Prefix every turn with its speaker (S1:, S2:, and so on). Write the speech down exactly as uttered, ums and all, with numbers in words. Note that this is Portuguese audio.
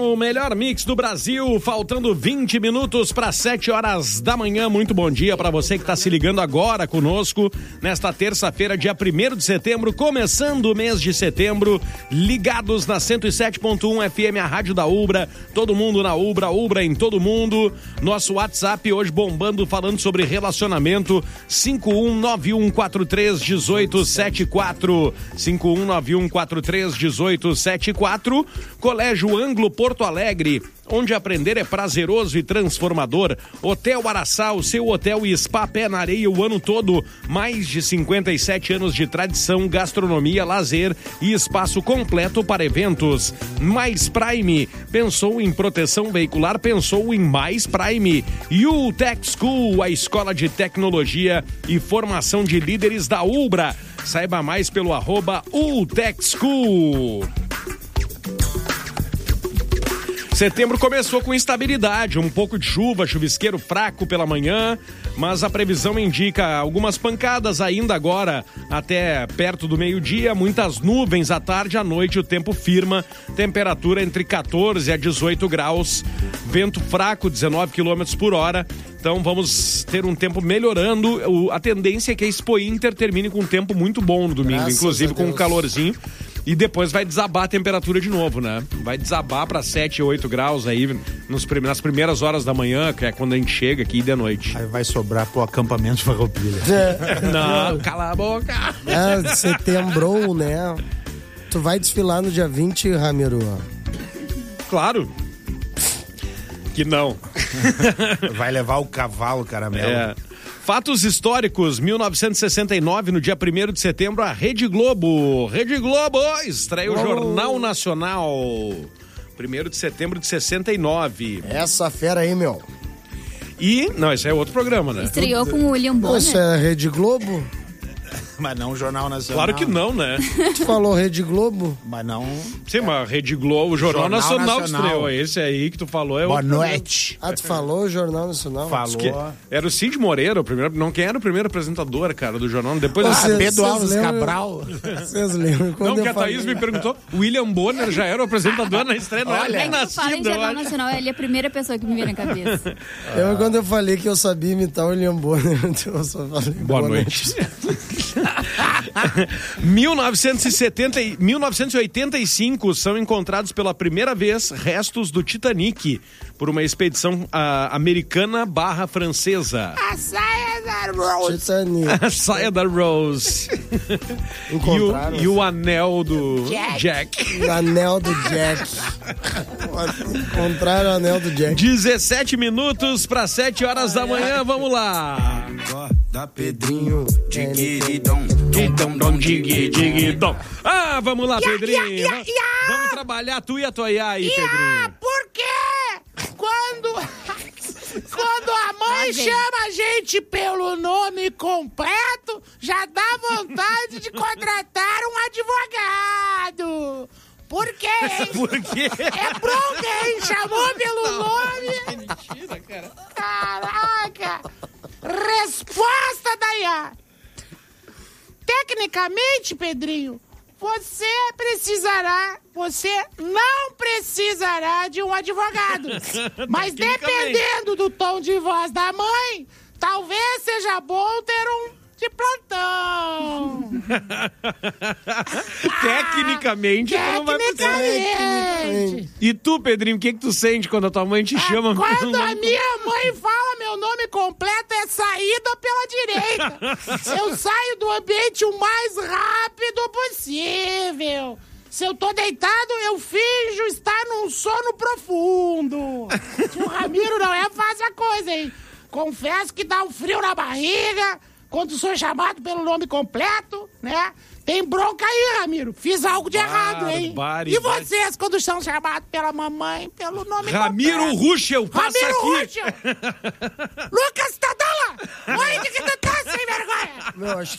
S1: no melhor mix do Brasil, faltando vinte minutos para sete horas da manhã. Muito bom dia para você que está se ligando agora conosco nesta terça-feira, dia primeiro de setembro, começando o mês de setembro, ligados na cento e sete ponto um F M, a rádio da Ubra, todo mundo na Ubra, Ubra em todo mundo. Nosso WhatsApp hoje bombando, falando sobre relacionamento, cinco um nove um quatro três um oito sete quatro, cinco um nove um quatro três um oito sete quatro. Colégio Anglo Porto Alegre, onde aprender é prazeroso e transformador. Hotel Araçá, o seu hotel e spa pé na areia o ano todo. Mais de cinquenta e sete anos de tradição, gastronomia, lazer e espaço completo para eventos. Mais Prime, pensou em proteção veicular, pensou em Mais Prime. U-Tech School, a escola de tecnologia e formação de líderes da Ubra. Saiba mais pelo arroba U-Tech School. Setembro começou com instabilidade, um pouco de chuva, chuvisqueiro fraco pela manhã, mas a previsão indica algumas pancadas ainda agora até perto do meio-dia, muitas nuvens à tarde, à noite o tempo firma, temperatura entre quatorze a dezoito graus, vento fraco, dezenove quilômetros por hora. Então vamos ter um tempo melhorando. O, a tendência é que a Expo Inter termine com um tempo muito bom no domingo, graças inclusive com um calorzinho. E depois vai desabar a temperatura de novo, né? Vai desabar para sete, oito graus aí nos, nas primeiras horas da manhã, que é quando a gente chega aqui de noite.
S2: Aí vai sobrar pro acampamento de Farroupilha.
S1: Não, cala a boca.
S3: É, setembro, né? Tu vai desfilar no dia vinte, Ramiro?
S1: Claro. Que não.
S2: Vai levar o cavalo caramelo.
S1: É. Fatos históricos, mil novecentos e sessenta e nove, no dia primeiro de setembro, a Rede Globo. Rede Globo estreia o oh. Jornal Nacional. primeiro de setembro de sessenta e nove.
S3: Essa fera aí, meu.
S1: E, não, esse é outro programa, né?
S4: Estreou com o William Bonner.
S3: Isso é a Rede Globo?
S2: Mas não o Jornal Nacional.
S1: Claro que não, né?
S3: Tu falou Rede Globo?
S2: Mas não...
S1: Sim, é. mas Rede Globo, o Jornal, Jornal Nacional, Nacional estreou. Esse aí que tu falou é o...
S2: Boa noite.
S3: Ah, tu falou o Jornal Nacional?
S2: Falou.
S1: Que era o Cid Moreira, o primeiro... Não, quem era o primeiro apresentador, cara, do jornal? Depois...
S3: Ah,
S1: assim,
S2: Pedro Alves lembram... Cabral.
S3: Vocês lembram?
S1: Não, que a Thaís falei... me perguntou, William Bonner já era o apresentador na estreia, não
S4: Olha,
S1: era nem nascido.
S4: Fala em Jornal Nacional, ele é a primeira pessoa que me vem na cabeça.
S3: Eu, quando eu falei que eu sabia imitar o William Bonner, eu só falei...
S1: Boa, boa noite. mil novecentos e setenta, mil novecentos e oitenta e cinco são encontrados pela primeira vez restos do Titanic por uma expedição uh, americana barra francesa.
S4: A saia da Rose.
S3: Titanic.
S1: A saia da Rose. e, o, e o anel do Jack. Jack.
S3: O anel do Jack. Encontraram o anel do Jack.
S1: dezessete minutos para sete horas da manhã, vamos lá.
S5: Da Pedrinho, diguidom,
S1: dom, digui, digidom. Ah, vamos lá, Pedrinho. Ya, ya, ya. Vamos trabalhar tu e a Toiá aí, ya, Pedrinho.
S6: Por quê? Quando, quando a mãe chama a gente pelo nome completo, já dá vontade de contratar um advogado. Por quê, hein?
S1: Por quê?
S6: É bronca, hein? Chamou pelo nome.
S1: Mentira, cara.
S6: Caraca. Resposta da I A. Tecnicamente, Pedrinho, você precisará, você não precisará de um advogado. Mas dependendo do tom de voz da mãe, talvez seja bom ter um de plantão.
S1: Tecnicamente,
S6: ah,
S1: não vai
S6: precisar.
S1: E tu, Pedrinho, o que que tu sente quando a tua mãe te
S6: ah,
S1: chama?
S6: Quando a minha mãe fala meu nome completo, é saída pela direita. Eu saio do ambiente o mais rápido possível. Se eu tô deitado, eu finjo estar num sono profundo. O Ramiro não é fácil a coisa, hein? Confesso que dá um frio na barriga quando sou chamado pelo nome completo, né? Tem bronca aí, Ramiro. Fiz algo de errado, hein?
S1: Bari,
S6: e vocês, quando são chamados pela mamãe, pelo nome
S1: Ramiro
S6: completo?
S1: Ruschel, passa
S6: Ramiro
S1: aqui.
S6: Ruschel! Lucas Tadala! Oi, de que tu tá sem vergonha?
S3: Meu, acho